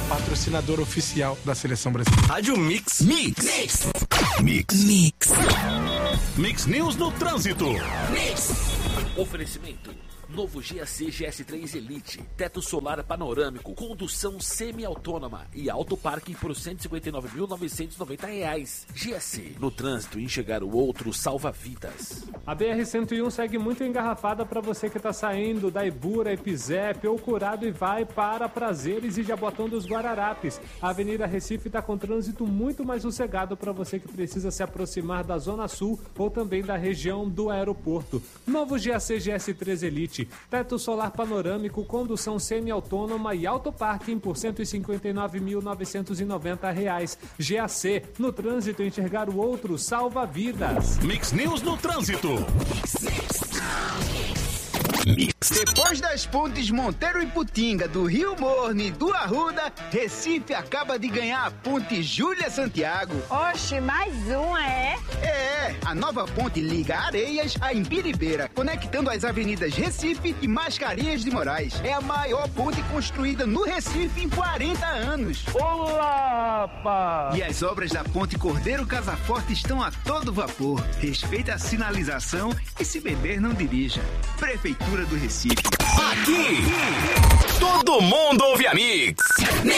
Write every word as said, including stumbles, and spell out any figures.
patrocinador oficial da seleção brasileira. Rádio Mix. Mix. Mix. Mix. Mix. Mix News no trânsito. Mix. Oferecimento. Novo G A C G S três Elite, teto solar panorâmico, condução semi-autônoma e auto parking por cento e cinquenta e nove mil novecentos e noventa reais. G A C, no trânsito, enxergar o outro salva vidas. A B R cento e um segue muito engarrafada para você que está saindo da Ibura, Epizep ou Curado e vai para Prazeres e Jaboatão dos Guararapes. A Avenida Recife está com trânsito muito mais sossegado para você que precisa se aproximar da Zona Sul ou também da região do aeroporto. Novo G A C G S três Elite, teto solar panorâmico, condução semi-autônoma e autoparking por cento e cinquenta e nove mil novecentos e noventa reais. G A C, no trânsito, enxergar o outro salva vidas. Mix News no trânsito. Mix. Depois das pontes Monteiro e Putinga, do Rio Morne e do Arruda, Recife acaba de ganhar a ponte Júlia Santiago. Oxe, mais uma, é? É, a nova ponte liga Areias a Imbiribeira, conectando as avenidas Recife e Mascarenhas de Moraes. É a maior ponte construída no Recife em quarenta anos. Olá, pá! E as obras da ponte Cordeiro Casaforte estão a todo vapor. Respeite a sinalização e, se beber, não dirija. Prefeitura do Recife. Aqui, todo mundo ouve a Mix.